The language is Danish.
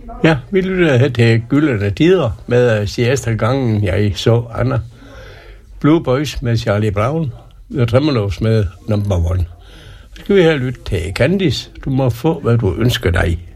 Ja, vi lytter her til Gyldne Tider med siesta-gangen, jeg så Anna. Blue Boys med Charlie Brown, The Tremolos med Number One. Så skal vi her lytte til Candice. Du må få, hvad du ønsker dig.